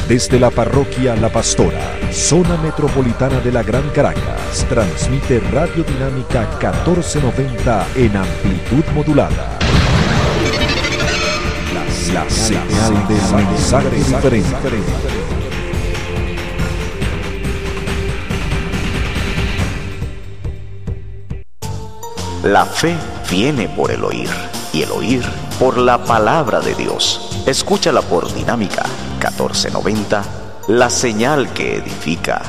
Desde la parroquia La Pastora, zona metropolitana de la Gran Caracas, transmite Radio Dinámica 1490 en amplitud modulada. La señal de mensaje diferente. La fe viene por el oír, y el oír por la palabra de Dios. Escúchala por Dinámica 1490, la señal que edifica.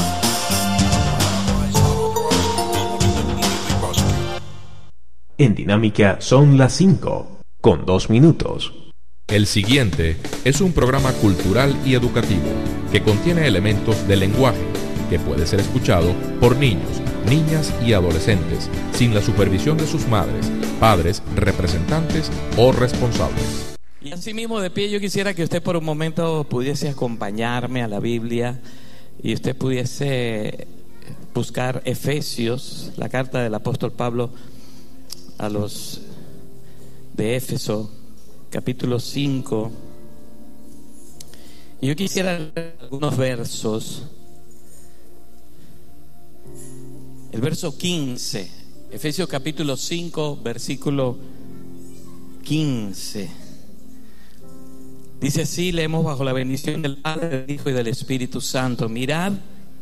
En Dinámica son las 5, con 2 minutos. El siguiente es un programa cultural y educativo que contiene elementos de lenguaje que puede ser escuchado por niños, niñas y adolescentes sin la supervisión de sus madres, padres, representantes o responsables. Y así mismo de pie yo quisiera que usted por un momento pudiese acompañarme a la Biblia y usted pudiese buscar Efesios, la carta del apóstol Pablo a los de Éfeso, capítulo 5. Y yo quisiera leer algunos versos. El verso 15, Efesios capítulo 5, versículo 15. Dice así, leemos bajo la bendición del Padre, del Hijo y del Espíritu Santo. Mirad,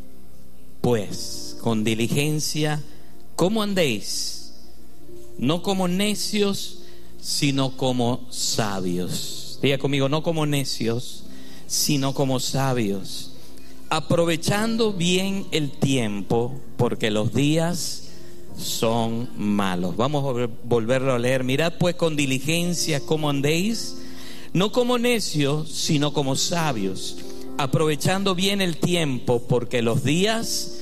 pues, con diligencia, cómo andéis, no como necios, sino como sabios. Diga conmigo, no como necios, sino como sabios, aprovechando bien el tiempo, porque los días son malos. Vamos a volverlo a leer. Mirad pues con diligencia cómo andéis, no como necios, sino como sabios, aprovechando bien el tiempo, porque los días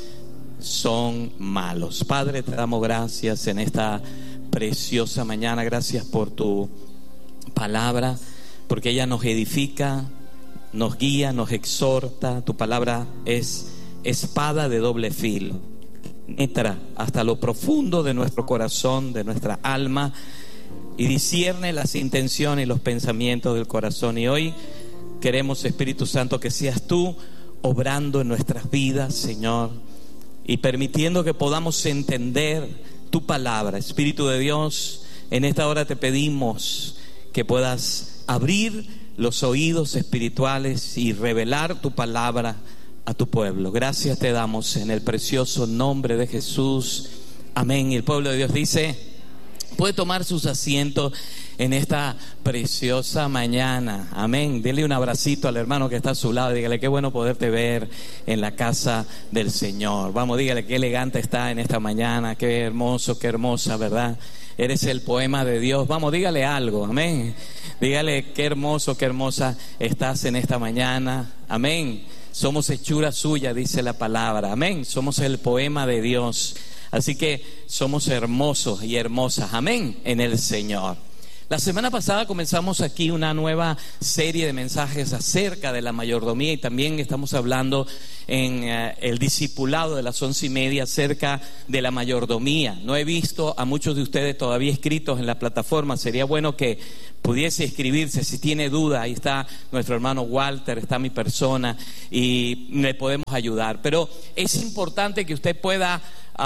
son malos. Padre, te damos gracias en esta preciosa mañana. Gracias por tu palabra, porque ella nos edifica, nos guía, nos exhorta. Tu palabra es espada de doble filo, entra hasta lo profundo de nuestro corazón, de nuestra alma, y discierne las intenciones y los pensamientos del corazón. Y hoy queremos, Espíritu Santo, que seas tú obrando en nuestras vidas, Señor, y permitiendo que podamos entender tu palabra. Espíritu de Dios, en esta hora te pedimos que puedas abrir los oídos espirituales y revelar tu palabra a tu pueblo. Gracias te damos en el precioso nombre de Jesús. Amén. Y el pueblo de Dios dice, puede tomar sus asientos en esta preciosa mañana. Amén. Dile un abracito al hermano que está a su lado y dígale, qué bueno poderte ver en la casa del Señor. Vamos, dígale qué elegante está en esta mañana, qué hermoso, qué hermosa, ¿verdad? Eres el poema de Dios. Vamos, dígale algo, amén. Dígale qué hermoso, qué hermosa estás en esta mañana. Amén. Somos hechura suya, dice la palabra. Amén. Somos el poema de Dios. Así que somos hermosos y hermosas. Amén. En el Señor. La semana pasada comenzamos aquí una nueva serie de mensajes acerca de la mayordomía, y también estamos hablando en el discipulado de las 11:30 acerca de la mayordomía. No he visto a muchos de ustedes todavía inscritos en la plataforma. Sería bueno que pudiese inscribirse. Si tiene duda, ahí está nuestro hermano Walter, está mi persona y le podemos ayudar. Pero es importante que usted pueda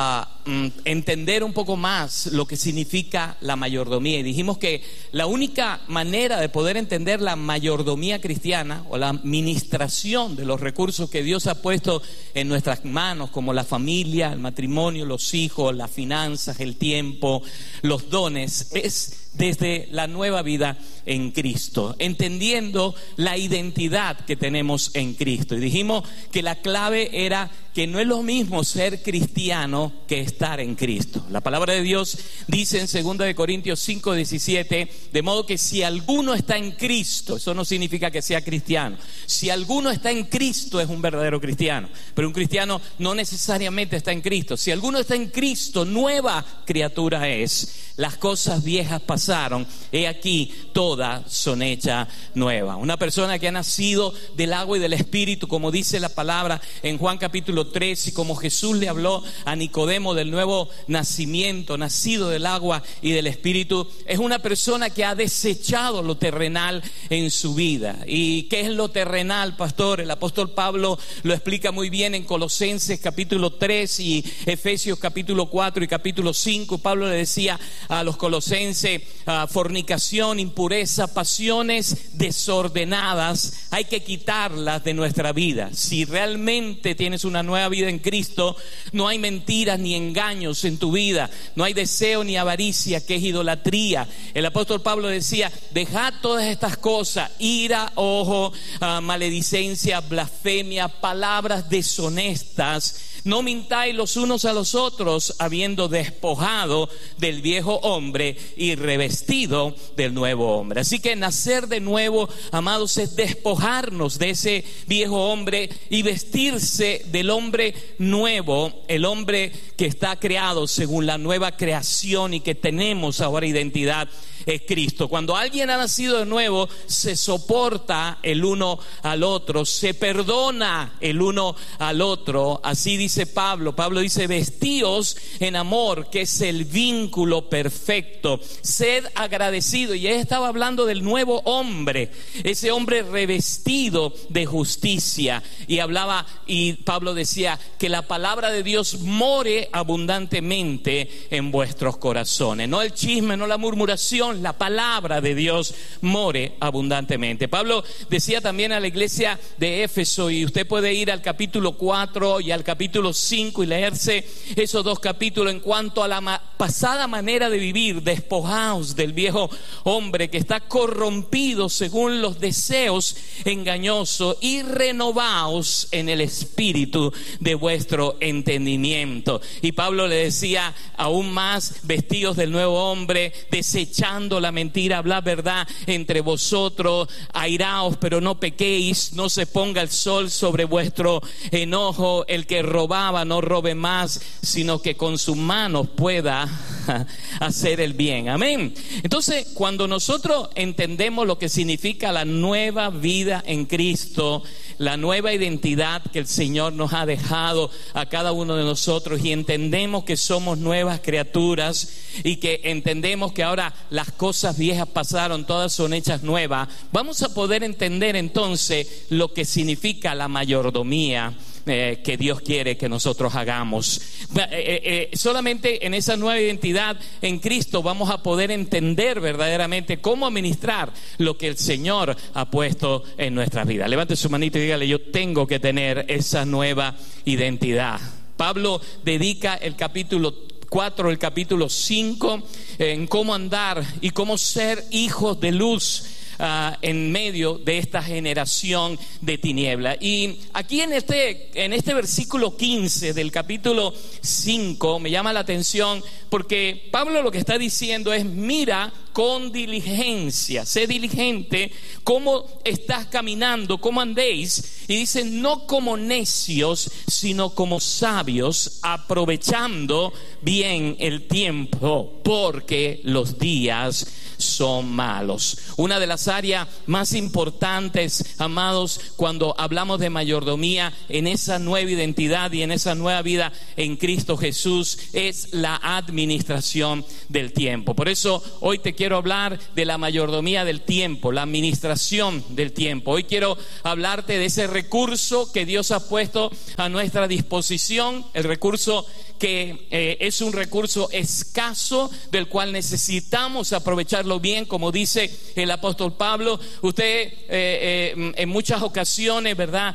entender un poco más lo que significa la mayordomía. Y dijimos que la única manera de poder entender la mayordomía cristiana, o la administración de los recursos que Dios ha puesto en nuestras manos, como la familia, el matrimonio, los hijos, las finanzas, el tiempo, los dones, es desde la nueva vida en Cristo, entendiendo la identidad que tenemos en Cristo. Y dijimos que la clave era que no es lo mismo ser cristiano que estar en Cristo. La palabra de Dios dice en 2 Corintios 5:17, de modo que si alguno está en Cristo, eso no significa que sea cristiano. Si alguno está en Cristo es un verdadero cristiano, pero un cristiano no necesariamente está en Cristo. Si alguno está en Cristo, nueva criatura es. Las cosas viejas pasaron pasaron, he aquí todas son hechas nuevas. Una persona que ha nacido del agua y del Espíritu, como dice la palabra en Juan capítulo 3, y como Jesús le habló a Nicodemo del nuevo nacimiento, nacido del agua y del Espíritu, es una persona que ha desechado lo terrenal en su vida. ¿Y qué es lo terrenal, pastor? El apóstol Pablo lo explica muy bien en Colosenses capítulo 3 y Efesios capítulo 4 y capítulo 5. Pablo le decía a los colosenses: fornicación, impureza, pasiones desordenadas, hay que quitarlas de nuestra vida. Si realmente tienes una nueva vida en Cristo, no hay mentiras ni engaños en tu vida, no hay deseo ni avaricia, que es idolatría. El apóstol Pablo decía: dejad todas estas cosas: ira, ojo, maledicencia, blasfemia, palabras deshonestas. No mintáis los unos a los otros, habiendo despojado del viejo hombre y revestido del nuevo hombre. Así que nacer de nuevo, amados, es despojarnos de ese viejo hombre y vestirse del hombre nuevo, el hombre que está creado según la nueva creación y que tenemos ahora identidad es Cristo. Cuando alguien ha nacido de nuevo, se soporta el uno al otro, se perdona el uno al otro. Así dice Pablo. Pablo dice: vestíos en amor, que es el vínculo perfecto. Sed agradecido. Y él estaba hablando del nuevo hombre, ese hombre revestido de justicia. Y Pablo decía: que la palabra de Dios more abundantemente en vuestros corazones. No el chisme, no la murmuración. La palabra de Dios more abundantemente. Pablo decía también a la iglesia de Éfeso, y usted puede ir al capítulo 4 y al capítulo 5 y leerse esos dos capítulos, en cuanto a la pasada manera de vivir: despojaos del viejo hombre que está corrompido según los deseos engañosos, y renovaos en el espíritu de vuestro entendimiento. Y Pablo le decía aún más: vestíos del nuevo hombre, desechando la mentira, hablad verdad entre vosotros, airaos pero no pequéis, no se ponga el sol sobre vuestro enojo, el que robaba no robe más, sino que con sus manos pueda hacer el bien. Amén. Entonces, cuando nosotros entendemos lo que significa la nueva vida en Cristo, la nueva identidad que el Señor nos ha dejado a cada uno de nosotros, y entendemos que somos nuevas criaturas, y que entendemos que ahora las cosas viejas pasaron, todas son hechas nuevas, vamos a poder entender entonces lo que significa la mayordomía que Dios quiere que nosotros hagamos. Solamente en esa nueva identidad en Cristo vamos a poder entender verdaderamente cómo administrar lo que el Señor ha puesto en nuestras vidas. Levante su manito y dígale: yo tengo que tener esa nueva identidad. Pablo dedica el capítulo 4, el capítulo 5 en cómo andar y cómo ser hijos de luz en medio de esta generación de tiniebla. Y aquí en este versículo 15 del capítulo 5 me llama la atención, porque Pablo lo que está diciendo es: mira con diligencia, sé diligente cómo estás caminando, cómo andéis. Y dice: no como necios, sino como sabios, aprovechando bien el tiempo, porque los días son malos. Una de las áreas más importantes, amados, cuando hablamos de mayordomía en esa nueva identidad y en esa nueva vida en Cristo Jesús, es la administración del tiempo. Por eso hoy te quiero hablar de la mayordomía del tiempo, la administración del tiempo. Hoy quiero hablarte de ese recurso que Dios ha puesto a nuestra disposición, el recurso que es un recurso escaso, del cual necesitamos aprovecharlo bien, como dice el apóstol Pablo. Usted en muchas ocasiones, ¿verdad?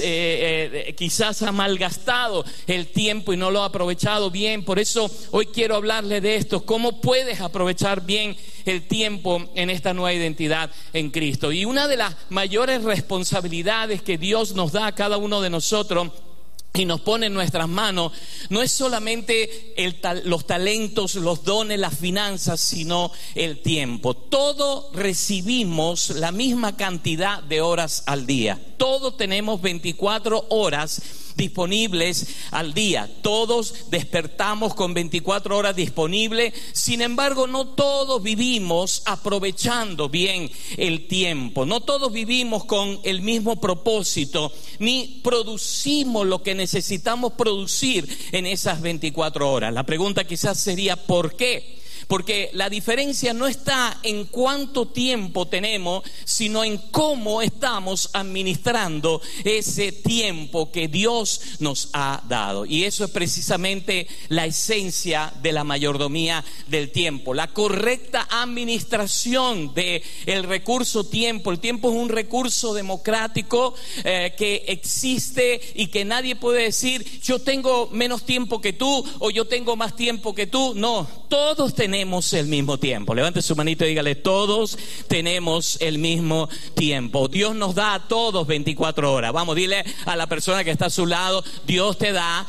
Quizás ha malgastado el tiempo y no lo ha aprovechado bien. Por eso hoy quiero hablarle de esto: cómo puedes aprovechar bien el tiempo en esta nueva identidad en Cristo. Y una de las mayores responsabilidades que Dios nos da a cada uno de nosotros y nos pone en nuestras manos, no es solamente los talentos, los dones, las finanzas, sino el tiempo. Todos recibimos la misma cantidad de horas al día. Todos tenemos 24 horas disponibles al día. Todos despertamos con 24 horas disponibles. Sin embargo, no todos vivimos aprovechando bien el tiempo. No todos vivimos con el mismo propósito, ni producimos lo que necesitamos producir en esas 24 horas. La pregunta quizás sería ¿por qué? Porque la diferencia no está en cuánto tiempo tenemos, sino en cómo estamos administrando ese tiempo que Dios nos ha dado. Y eso es precisamente la esencia de la mayordomía del tiempo, la correcta administración del recurso tiempo. El tiempo es un recurso democrático que existe y que nadie puede decir yo tengo menos tiempo que tú o yo tengo más tiempo que tú. No, todos tenemos el mismo tiempo. Levante su manito y dígale, todos tenemos el mismo tiempo. Dios nos da a todos 24 horas. Vamos, dile a la persona que está a su lado, Dios te da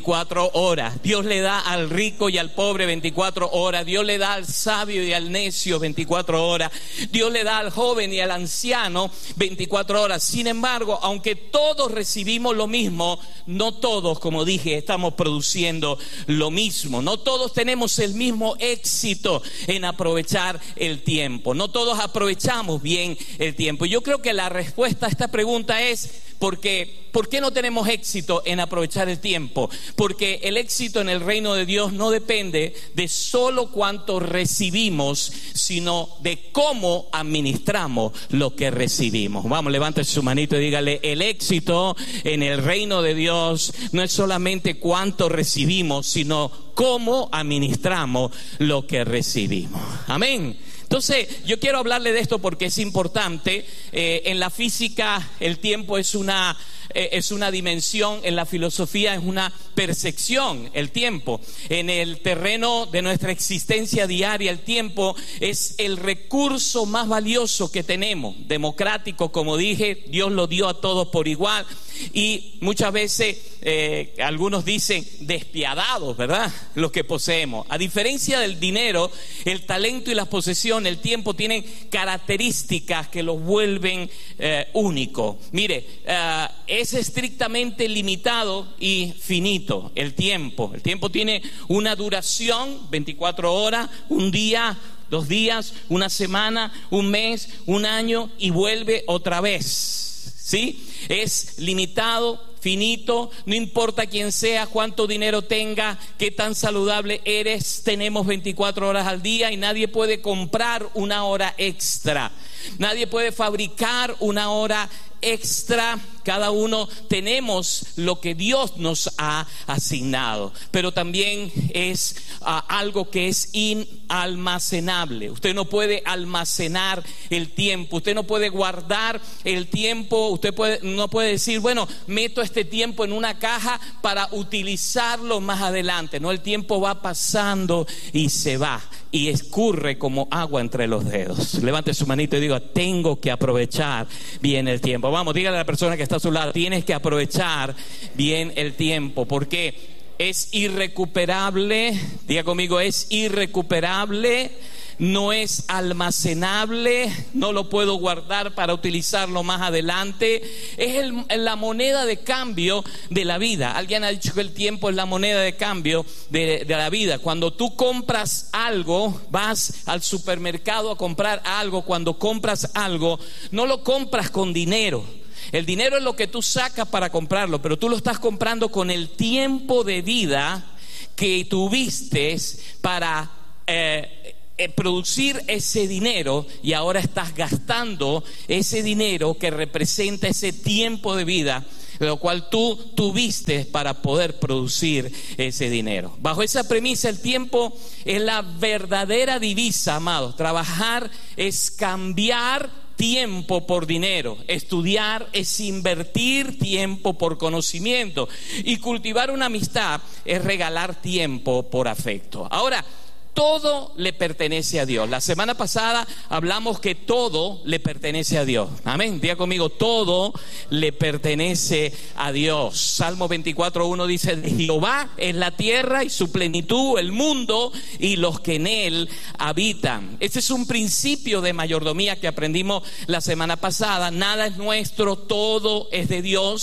24 horas. Dios le da al rico y al pobre 24 horas. Dios le da al sabio y al necio 24 horas. Dios le da al joven y al anciano 24 horas. Sin embargo, aunque todos recibimos lo mismo, no todos, como dije, estamos produciendo lo mismo. No todos tenemos el mismo éxito en aprovechar el tiempo. No todos aprovechamos bien el tiempo. Yo creo que la respuesta a esta pregunta es ¿por qué no tenemos éxito en aprovechar el tiempo? Porque el éxito en el reino de Dios no depende de solo cuánto recibimos, sino de cómo administramos lo que recibimos. Vamos, levante su manito y dígale, el éxito en el reino de Dios no es solamente cuánto recibimos, sino cómo administramos lo que recibimos. Amén. Entonces, yo quiero hablarle de esto porque es importante. En la física el tiempo es una dimensión, en la filosofía es una percepción, el tiempo. En el terreno de nuestra existencia diaria, el tiempo es el recurso más valioso que tenemos, democrático, como dije, Dios lo dio a todos por igual. Y muchas veces algunos dicen despiadados, ¿verdad? Los que poseemos. A diferencia del dinero, el talento y las posesiones, el tiempo tienen características que los vuelven únicos. Mire, es estrictamente limitado y finito el tiempo. El tiempo tiene una duración, 24 horas, un día, 2 días, una semana, un mes, un año y vuelve otra vez. ¿Sí? Es limitado, finito, no importa quién sea, cuánto dinero tenga, qué tan saludable eres, tenemos 24 horas al día y nadie puede comprar una hora extra. Nadie puede fabricar una hora extra. Cada uno tenemos lo que Dios nos ha asignado, pero también es algo que es inalmacenable. Usted no puede almacenar el tiempo, usted no puede guardar el tiempo, usted no puede decir, bueno, meto este tiempo en una caja para utilizarlo más adelante. No, el tiempo va pasando y se va y escurre como agua entre los dedos. Levante su manito y diga, tengo que aprovechar bien el tiempo. Vamos, dígale a la persona que está a su lado, tienes que aprovechar bien el tiempo, porque es irrecuperable. Diga conmigo, es irrecuperable, no es almacenable, no lo puedo guardar para utilizarlo más adelante. Es la moneda de cambio de la vida. Alguien ha dicho que el tiempo es la moneda de cambio de la vida. Cuando tú compras algo, vas al supermercado a comprar algo. Cuando compras algo, no lo compras con dinero. El dinero es lo que tú sacas para comprarlo, pero tú lo estás comprando con el tiempo de vida que tuviste para producir ese dinero, y ahora estás gastando ese dinero que representa ese tiempo de vida, lo cual tú tuviste para poder producir ese dinero. Bajo esa premisa, el tiempo es la verdadera divisa, amados. Trabajar es cambiar tiempo por dinero. Estudiar es invertir tiempo por conocimiento. Y cultivar una amistad es regalar tiempo por afecto. Ahora, todo le pertenece a Dios. La semana pasada hablamos que todo le pertenece a Dios. Amén. Diga conmigo, todo le pertenece a Dios. Salmo 24:1 dice, de Jehová es la tierra y su plenitud, el mundo y los que en él habitan. Este es un principio de mayordomía que aprendimos la semana pasada. Nada es nuestro, todo es de Dios.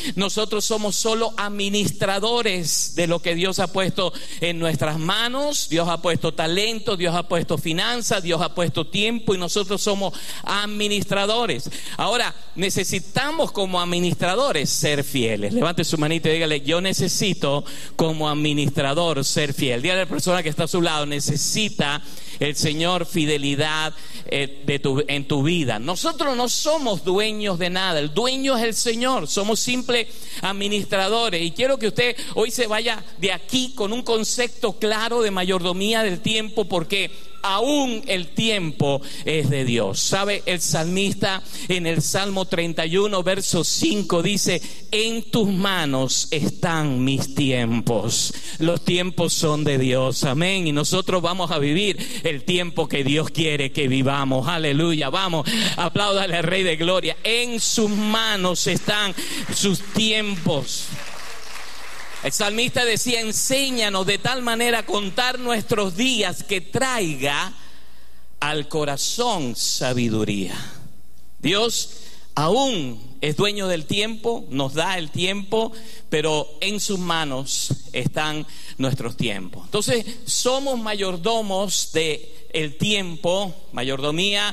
Nosotros somos solo administradores de lo que Dios ha puesto en nuestras manos. Dios ha puesto talento, Dios ha puesto finanzas, Dios ha puesto tiempo y nosotros somos administradores. Ahora, necesitamos como administradores ser fieles. Levante su manita y dígale: yo necesito como administrador ser fiel. Dígale a la persona que está a su lado: necesita el Señor fidelidad en tu vida. Nosotros no somos dueños de nada, el dueño es el Señor, somos simples administradores. Y quiero que usted hoy se vaya de aquí con un concepto claro de mayordomía del tiempo, porque aún el tiempo es de Dios. ¿Sabe? El salmista en el Salmo 31, verso 5 dice: en tus manos están mis tiempos. Los tiempos son de Dios, amén. Y nosotros vamos a vivir el tiempo que Dios quiere que vivamos. Aleluya, vamos, apláudale al Rey de Gloria. En sus manos están sus tiempos. El salmista decía: enséñanos de tal manera a contar nuestros días que traiga al corazón sabiduría. Dios aún es dueño del tiempo, nos da el tiempo, pero en sus manos están nuestros tiempos. Entonces, somos mayordomos del tiempo. Mayordomía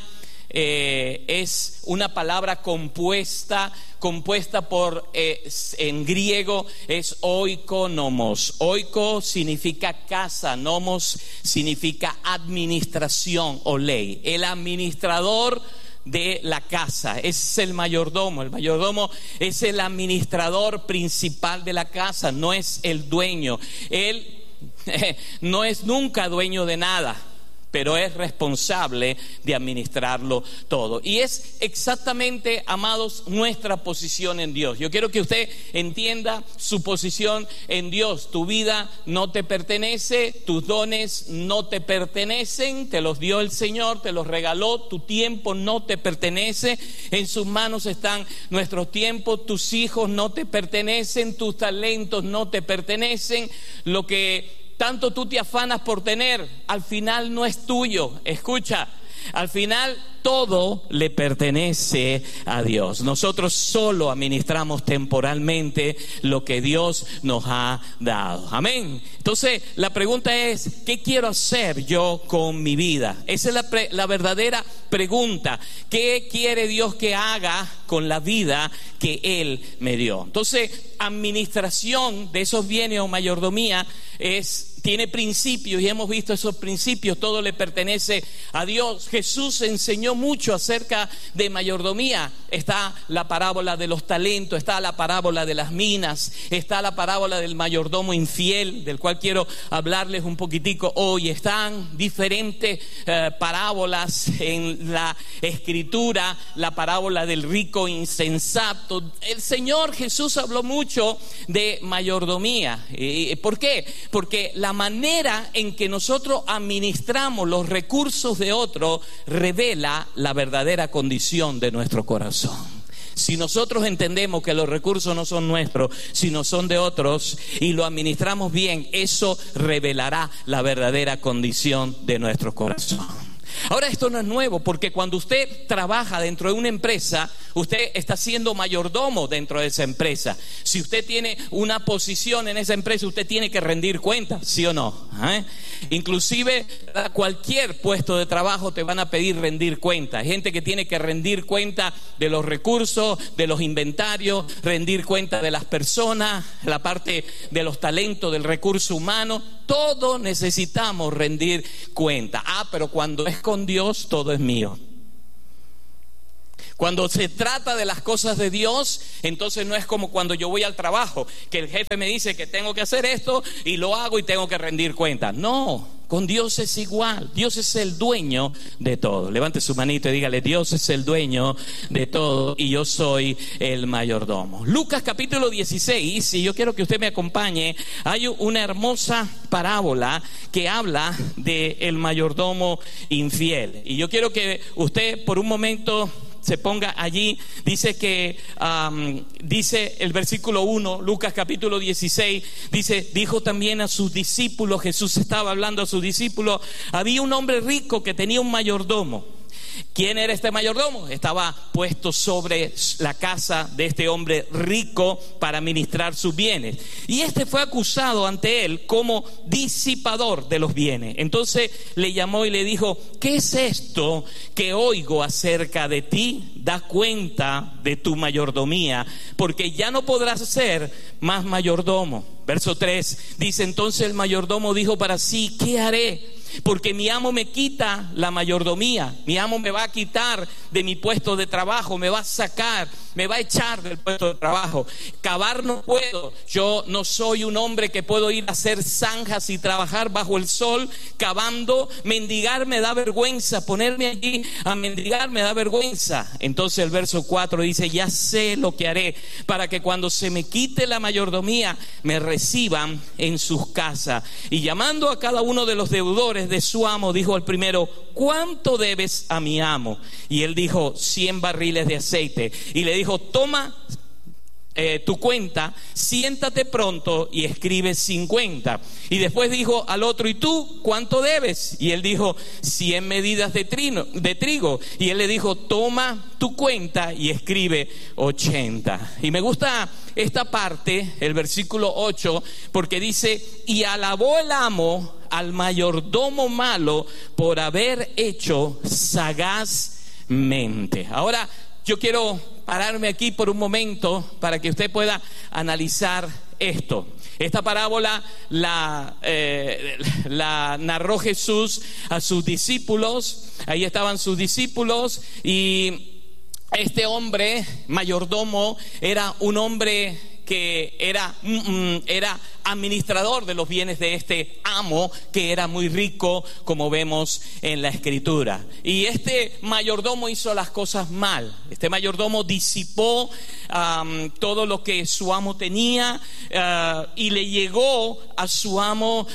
es una palabra compuesta por, en griego es oikonomos. Oiko significa casa, nomos significa administración o ley. El administrador de la casa es el mayordomo. El mayordomo es el administrador principal de la casa, no es el dueño. Él no es nunca dueño de nada, pero es responsable de administrarlo todo. Y es exactamente, amados, nuestra posición en Dios. Yo quiero que usted entienda su posición en Dios. Tu vida no te pertenece, tus dones no te pertenecen, te los dio el Señor, te los regaló. Tu tiempo no te pertenece, en sus manos están nuestros tiempos. Tus hijos no te pertenecen, tus talentos no te pertenecen. Lo que tanto tú te afanas por tener, al final no es tuyo. Escucha, al final todo le pertenece a Dios. Nosotros solo administramos temporalmente lo que Dios nos ha dado. Amén. Entonces la pregunta es: ¿qué quiero hacer yo con mi vida? Esa es la verdadera pregunta. ¿Qué quiere Dios que haga con la vida que Él me dio? Entonces, administración de esos bienes o mayordomía tiene principios, y hemos visto esos principios. Todo le pertenece a Dios. Jesús enseñó mucho acerca de mayordomía. Está la parábola de los talentos, está la parábola de las minas, está la parábola del mayordomo infiel, del cual quiero hablarles un poquitico hoy. Están diferentes parábolas en la Escritura. La parábola del rico insensato. El Señor Jesús habló mucho de mayordomía. ¿Por qué? Porque la manera en que nosotros administramos los recursos de otro revela la verdadera condición de nuestro corazón. Si nosotros entendemos que los recursos no son nuestros, sino son de otros, y lo administramos bien, eso revelará la verdadera condición de nuestro corazón. Ahora, esto no es nuevo, porque cuando usted trabaja dentro de una empresa, usted está siendo mayordomo dentro de esa empresa. Si usted tiene una posición en esa empresa, usted tiene que rendir cuentas, ¿sí o no? Inclusive a cualquier puesto de trabajo te van a pedir rendir cuentas. Hay gente que tiene que rendir cuenta de los recursos, de los inventarios, rendir cuenta de las personas, la parte de los talentos, del recurso humano. Todo necesitamos rendir cuenta. Pero cuando es con Dios, todo es mío. Cuando se trata de las cosas de Dios, entonces no es como cuando yo voy al trabajo, que el jefe me dice que tengo que hacer esto y lo hago y tengo que rendir cuentas. No, con Dios es igual. Dios es el dueño de todo. Levante su manito y dígale: Dios es el dueño de todo y yo soy el mayordomo. Lucas capítulo 16, y yo quiero que usted me acompañe. Hay una hermosa parábola que habla del mayordomo infiel. Y yo quiero que usted por un momento se ponga allí. Dice que dice el versículo 1, Lucas capítulo 16, dice: dijo también a sus discípulos, Jesús estaba hablando a sus discípulos, había un hombre rico que tenía un mayordomo, ¿Quién era este mayordomo? Estaba puesto sobre la casa de este hombre rico para administrar sus bienes. Y este fue acusado ante él como disipador de los bienes. Entonces le llamó y le dijo: ¿qué es esto que oigo acerca de ti? Da cuenta de tu mayordomía, porque ya no podrás ser más mayordomo. Verso 3 dice: entonces el mayordomo dijo para sí: ¿qué haré? Porque mi amo me quita la mayordomía, mi amo me va a quitar de mi puesto de trabajo, me va a sacar, me va a echar del puesto de trabajo. Cavar no puedo, yo no soy un hombre que puedo ir a hacer zanjas y trabajar bajo el sol cavando. Mendigar me da vergüenza, ponerme allí a mendigar me da vergüenza. Entonces el verso 4 dice: ya sé lo que haré para que cuando se me quite la mayordomía me reciban en sus casas. Y llamando a cada uno de los deudores de su amo, dijo al primero: ¿cuánto debes a mi amo? Y él dijo: 100 barriles de aceite. Y le dijo: toma tu cuenta, siéntate pronto y escribe 50. Y después dijo al otro: ¿y tú cuánto debes? Y él dijo: 100 medidas de trigo. Y él le dijo: toma tu cuenta y escribe 80. Y me gusta esta parte, el versículo 8, porque dice: y alabó el amo al mayordomo malo por haber hecho sagazmente. Ahora yo quiero pararme aquí por un momento para que usted pueda analizar esto. Esta parábola la narró Jesús a sus discípulos. Ahí estaban sus discípulos y este hombre mayordomo era un hombre que era administrador de los bienes de este amo, que era muy rico, como vemos en la escritura. Y este mayordomo hizo las cosas mal. Este mayordomo disipó todo lo que su amo tenía, y le llegó a su amo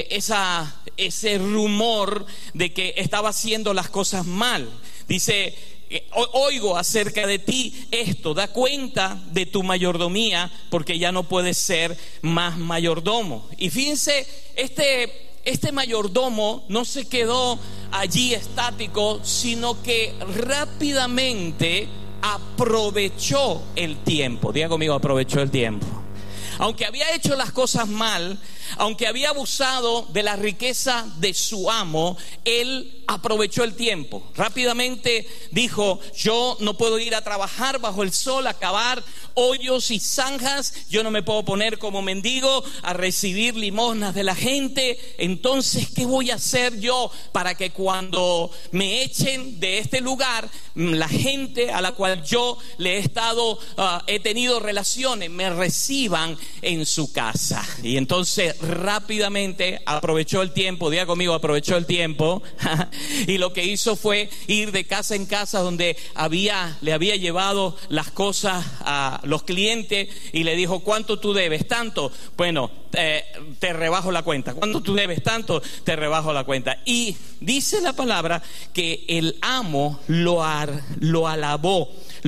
ese rumor de que estaba haciendo las cosas mal. Dice: oigo acerca de ti esto, da cuenta de tu mayordomía, porque ya no puedes ser más mayordomo. Y fíjense, este mayordomo no se quedó allí estático, sino que rápidamente aprovechó el tiempo. Diga conmigo: aprovechó el tiempo. Aunque había hecho las cosas mal, aunque había abusado de la riqueza de su amo, él aprovechó el tiempo. Rápidamente dijo: yo no puedo ir a trabajar bajo el sol, a cavar hoyos y zanjas. Yo no me puedo poner como mendigo a recibir limosnas de la gente. Entonces, ¿qué voy a hacer yo para que cuando me echen de este lugar, la gente a la cual yo le he tenido relaciones, me reciban en su casa? Y entonces rápidamente aprovechó el tiempo. Diga conmigo: aprovechó el tiempo. Y lo que hizo fue ir de casa en casa donde le había llevado las cosas a los clientes, y le dijo: ¿cuánto tú debes? Tanto. Bueno, te rebajo la cuenta. ¿Cuánto tú debes? Tanto. Te rebajo la cuenta. Y dice la palabra que el amo lo alabó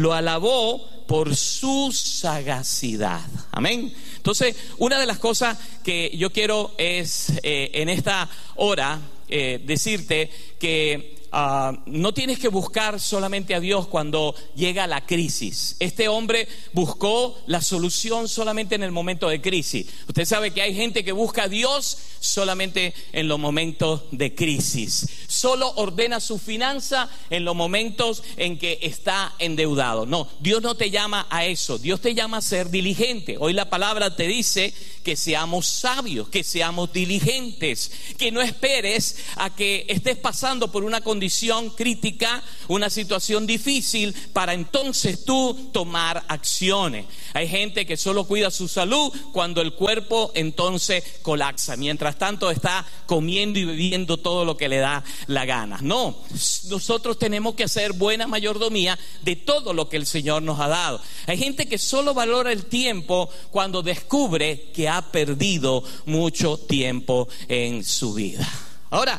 por su sagacidad. Amén. Entonces, una de las cosas que yo quiero es en esta hora decirte que no tienes que buscar solamente a Dios cuando llega la crisis. Este hombre buscó la solución solamente en el momento de crisis. Usted sabe que hay gente que busca a Dios solamente en los momentos de crisis. Solo ordena su finanza en los momentos en que está endeudado. No, Dios no te llama a eso. Dios te llama a ser diligente. Hoy la palabra te dice que seamos sabios, que seamos diligentes, que no esperes a que estés pasando por una condición crítica, una situación difícil, para entonces tú tomar acciones. Hay gente que solo cuida su salud cuando el cuerpo entonces colapsa. Mientras tanto está comiendo y bebiendo todo lo que le da la gana. No, nosotros tenemos que hacer buena mayordomía de todo lo que el Señor nos ha dado. Hay gente que solo valora el tiempo cuando descubre que ha perdido mucho tiempo en su vida. Ahora,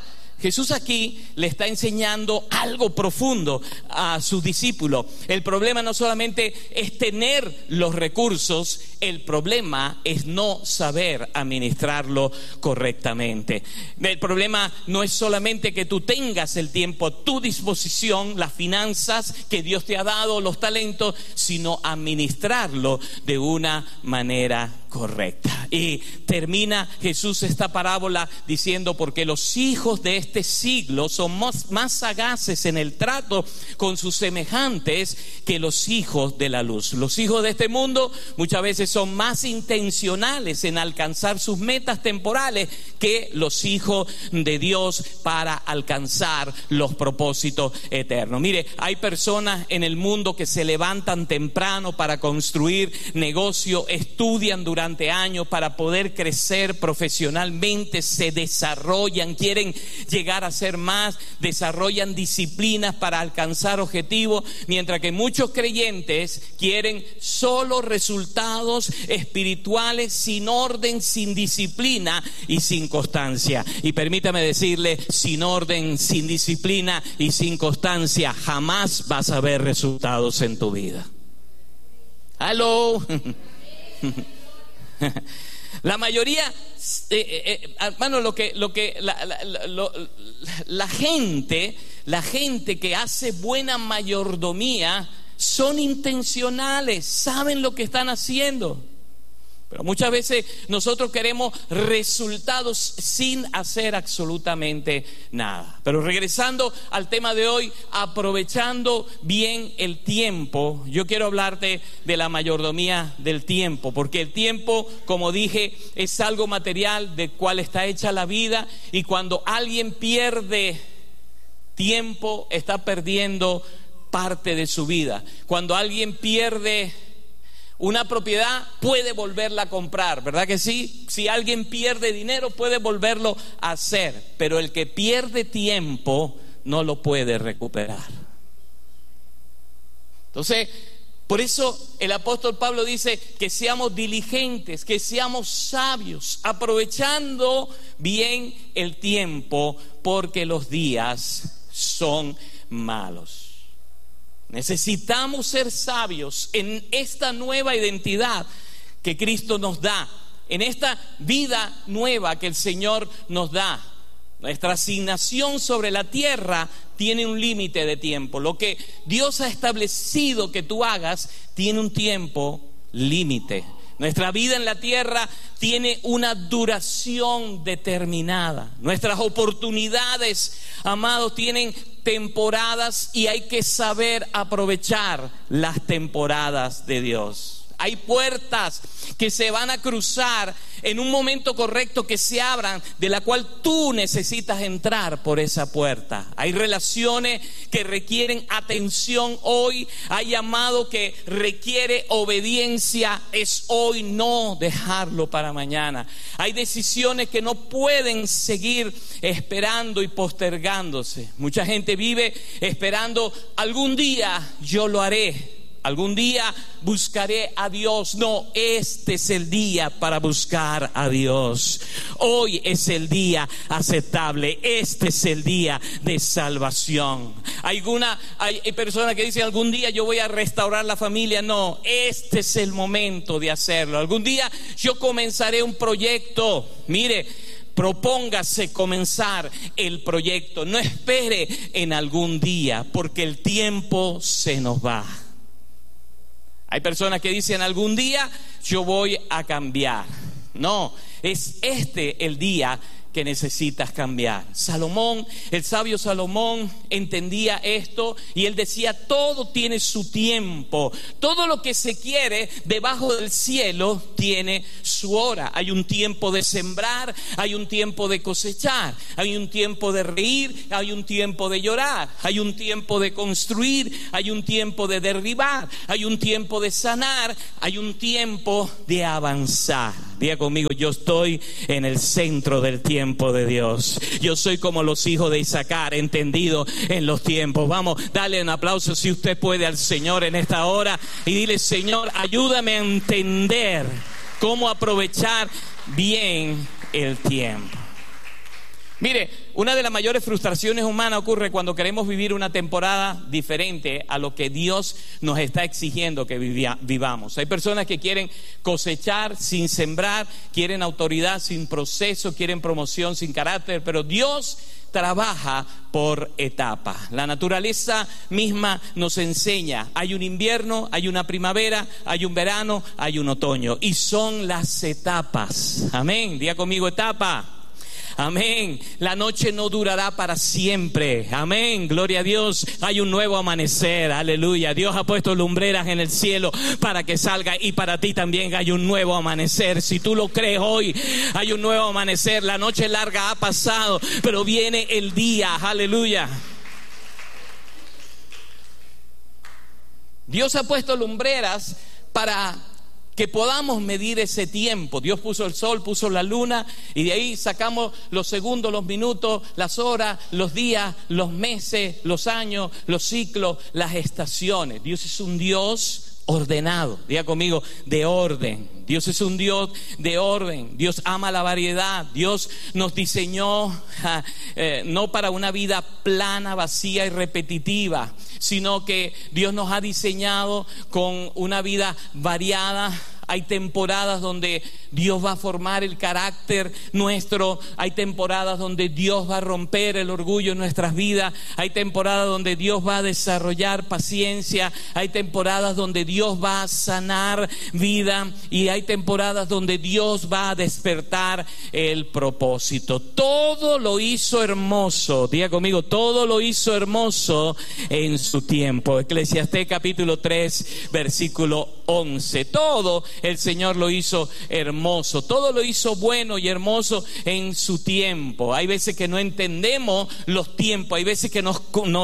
Jesús aquí le está enseñando algo profundo a sus discípulos. El problema no solamente es tener los recursos, el problema es no saber administrarlo correctamente. El problema no es solamente que tú tengas el tiempo a tu disposición, las finanzas que Dios te ha dado, los talentos, sino administrarlo de una manera correcta. Y termina Jesús esta parábola diciendo: porque los hijos de este siglo son más sagaces en el trato con sus semejantes que los hijos de la luz. Los hijos de este mundo muchas veces son más intencionales en alcanzar sus metas temporales que los hijos de Dios para alcanzar los propósitos eternos. Mire, hay personas en el mundo que se levantan temprano para construir negocio, estudian durante años para poder crecer profesionalmente, se desarrollan, quieren llegar a ser más, desarrollan disciplinas para alcanzar objetivos, mientras que muchos creyentes quieren solo resultados espirituales sin orden, sin disciplina y sin constancia. Y permítame decirle, sin orden, sin disciplina y sin constancia, jamás vas a ver resultados en tu vida. ¡Aló! La mayoría, hermano, la gente que hace buena mayordomía son intencionales, saben lo que están haciendo. Pero muchas veces nosotros queremos resultados sin hacer absolutamente nada. Pero regresando al tema de hoy, aprovechando bien el tiempo, yo quiero hablarte de la mayordomía del tiempo, porque el tiempo, como dije, es algo material del cual está hecha la vida, y cuando alguien pierde tiempo, está perdiendo parte de su vida. Cuando alguien pierde una propiedad, puede volverla a comprar, ¿verdad que sí? Si alguien pierde dinero, puede volverlo a hacer, pero el que pierde tiempo no lo puede recuperar. Entonces, por eso el apóstol Pablo dice que seamos diligentes, que seamos sabios, aprovechando bien el tiempo, porque los días son malos. Necesitamos ser sabios en esta nueva identidad que Cristo nos da, en esta vida nueva que el Señor nos da. Nuestra asignación sobre la tierra tiene un límite de tiempo. Lo que Dios ha establecido que tú hagas tiene un tiempo límite. Nuestra vida en la tierra tiene una duración determinada. Nuestras oportunidades, amados, tienen temporadas, y hay que saber aprovechar las temporadas de Dios. Hay puertas que se van a cruzar en un momento correcto, que se abran, de la cual tú necesitas entrar por esa puerta. Hay relaciones que requieren atención hoy. Hay llamado que requiere obediencia. Es hoy, no dejarlo para mañana. Hay decisiones que no pueden seguir esperando y postergándose. Mucha gente vive esperando: algún día yo lo haré, algún día buscaré a Dios. No, este es el día para buscar a Dios. Hoy es el día aceptable. Este es el día de salvación. Hay personas que dicen: algún día yo voy a restaurar la familia. No, este es el momento de hacerlo. Algún día yo comenzaré un proyecto. Mire, propóngase comenzar el proyecto. No espere en algún día, porque el tiempo se nos va. Hay personas que dicen: algún día yo voy a cambiar. No, es este el día que necesitas cambiar. Salomón, el sabio Salomón, entendía esto, y él decía: todo tiene su tiempo. Todo lo que se quiere debajo del cielo tiene su hora. Hay un tiempo de sembrar, hay un tiempo de cosechar, hay un tiempo de reír, hay un tiempo de llorar, hay un tiempo de construir, hay un tiempo de derribar, hay un tiempo de sanar, hay un tiempo de avanzar. Diga conmigo: yo estoy en el centro del tiempo de Dios. Yo soy como los hijos de Isaacar, entendido en los tiempos. Vamos, dale un aplauso si usted puede al Señor en esta hora, y dile: Señor, ayúdame a entender cómo aprovechar bien el tiempo. Mire, una de las mayores frustraciones humanas ocurre cuando queremos vivir una temporada diferente a lo que Dios nos está exigiendo que vivamos. Hay personas que quieren cosechar sin sembrar, quieren autoridad sin proceso, quieren promoción sin carácter, pero Dios trabaja por etapas. La naturaleza misma nos enseña: hay un invierno, hay una primavera, hay un verano, hay un otoño, y son las etapas. Amén. Diga conmigo: etapa. Amén. La noche no durará para siempre. Amén. Gloria a Dios. Hay un nuevo amanecer. Aleluya. Dios ha puesto lumbreras en el cielo para que salga, y para ti también hay un nuevo amanecer. Si tú lo crees hoy, hay un nuevo amanecer. La noche larga ha pasado, pero viene el día. Aleluya. Dios ha puesto lumbreras para que podamos medir ese tiempo. Dios puso el sol, puso la luna, y de ahí sacamos los segundos, los minutos, las horas, los días, los meses, los años, los ciclos, las estaciones. Dios es un Dios ordenado. Diga conmigo: de orden. Dios es un Dios de orden. Dios ama la variedad. Dios nos diseñó no para una vida plana, vacía y repetitiva, sino que Dios nos ha diseñado con una vida variada. Hay temporadas donde Dios va a formar el carácter nuestro. Hay temporadas donde Dios va a romper el orgullo en nuestras vidas. Hay temporadas donde Dios va a desarrollar paciencia. Hay temporadas donde Dios va a sanar vida. Y hay temporadas donde Dios va a despertar el propósito. Todo lo hizo hermoso. Diga conmigo: todo lo hizo hermoso en su tiempo. Eclesiastés capítulo 3, versículo 11. Todo el Señor lo hizo hermoso, todo lo hizo bueno y hermoso en su tiempo. Hay veces que no entendemos los tiempos, hay veces que nos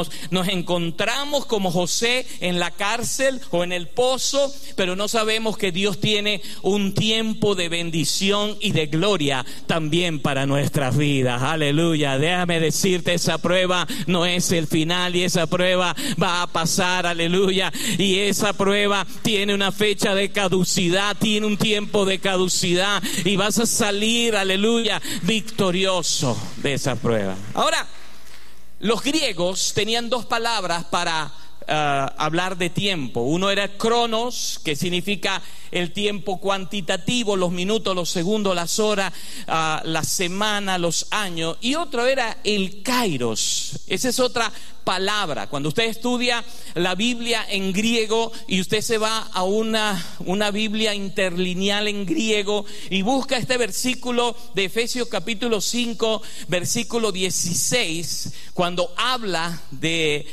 encontramos como José en la cárcel o en el pozo, pero no sabemos que Dios tiene un tiempo de bendición y de gloria también para nuestras vidas. Aleluya. Déjame decirte, esa prueba no es el final, y esa prueba va a pasar. Aleluya. Y esa prueba tiene una fecha de caducidad, tiene un tiempo de caducidad, y vas a salir, aleluya, victorioso de esa prueba. Ahora, los griegos tenían dos palabras para hablar de tiempo. Uno era cronos, que significa el tiempo cuantitativo, los minutos, los segundos, las horas, la semana, los años, y otro era el kairos. Esa es otra palabra. Cuando usted estudia la Biblia en griego y usted se va a una Biblia interlineal en griego y busca este versículo de Efesios capítulo 5, versículo 16, cuando habla de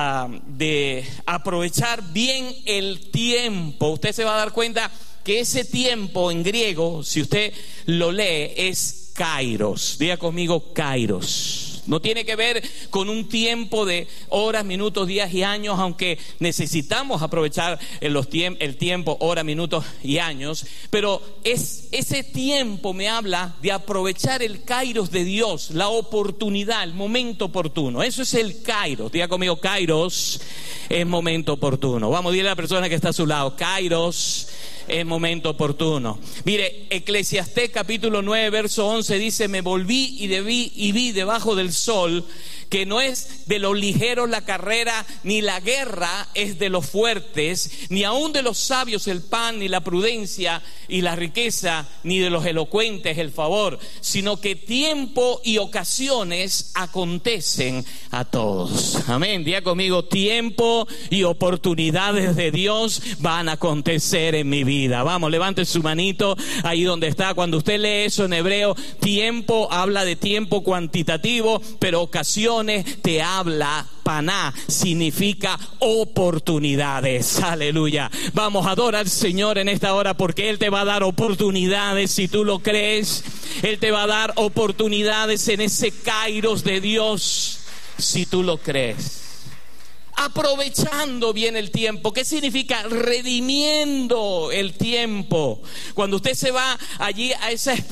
aprovechar bien el tiempo, usted se va a dar cuenta que ese tiempo en griego, si usted lo lee, es kairos. Diga conmigo: kairos. No tiene que ver con un tiempo de horas, minutos, días y años, aunque necesitamos aprovechar el tiempo, horas, minutos y años, pero ese tiempo me habla de aprovechar el kairos de Dios, la oportunidad, el momento oportuno. Eso es el kairos. Diga conmigo: kairos es momento oportuno. Vamos a decirle a la persona que está a su lado: kairos es momento oportuno. Mire, Eclesiastés capítulo 9, verso 11 dice: me volví y vi debajo del sol que no es de los ligeros la carrera, ni la guerra es de los fuertes, ni aun de los sabios el pan, ni la prudencia y la riqueza, ni de los elocuentes el favor, sino que tiempo y ocasiones acontecen a todos. Amén. Diga conmigo: tiempo y oportunidades de Dios van a acontecer en mi vida. Vamos, levante su manito ahí donde está. Cuando usted lee eso en hebreo, tiempo habla de tiempo cuantitativo, pero ocasiones te habla, paná, significa oportunidades. Aleluya. Vamos a adorar al Señor en esta hora, porque Él te va a dar oportunidades si tú lo crees. Él te va a dar oportunidades en ese kairos de Dios si tú lo crees. Aprovechando bien el tiempo. ¿Qué significa? Redimiendo el tiempo. Cuando usted se va allí a esa